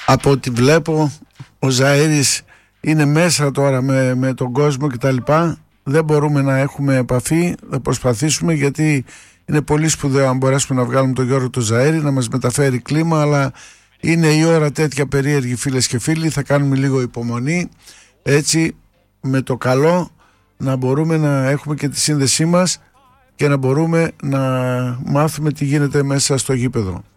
Από ό,τι βλέπω ο Ζαΐρης είναι μέσα τώρα με τον κόσμο κτλ. Δεν μπορούμε να έχουμε επαφή. Θα προσπαθήσουμε, γιατί είναι πολύ σπουδαίο αν μπορέσουμε να βγάλουμε τον Γιώργο τον Ζαΐρη να μας μεταφέρει κλίμα, αλλά είναι η ώρα τέτοια περίεργη, φίλες και φίλοι. Θα κάνουμε λίγο υπομονή, έτσι με το καλό να μπορούμε να έχουμε και τη σύνδεσή μας και να μπορούμε να μάθουμε τι γίνεται μέσα στο γήπεδο.